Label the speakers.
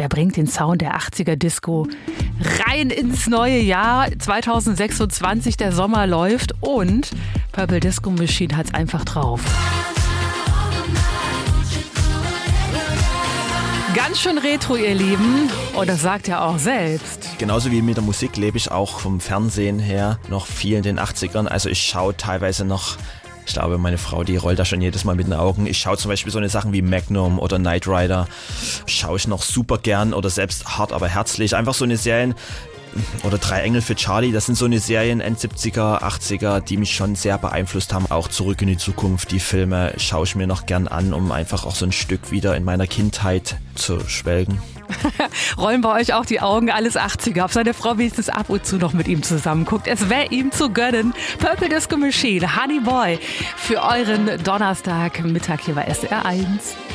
Speaker 1: Er bringt den Sound der 80er Disco rein ins neue Jahr 2026. Der Sommer läuft und Purple Disco Machine hat's einfach drauf. Ganz schön retro, ihr Lieben. Und das sagt er auch selbst.
Speaker 2: Genauso wie mit der Musik lebe ich auch vom Fernsehen her noch viel in den 80ern. Also ich schaue teilweise noch, ich glaube meine Frau, die rollt da schon jedes Mal mit den Augen. Ich schaue zum Beispiel so eine Sachen wie Magnum oder Knight Rider. Schaue ich noch super gern oder selbst Hart aber herzlich. Einfach so eine Serien. Oder Drei Engel für Charlie, das sind so eine Serien End-70er, 80er, die mich schon sehr beeinflusst haben. Auch Zurück in die Zukunft, die Filme schaue ich mir noch gern an, um einfach auch so ein Stück wieder in meiner Kindheit zu schwelgen.
Speaker 1: Rollen bei euch auch die Augen, alles 80er. Ob seine Frau wenigstens ab und zu noch mit ihm zusammen guckt. Es wäre ihm zu gönnen. Purple Disco Machine, Honey Boy, für euren Donnerstagmittag hier bei SR1.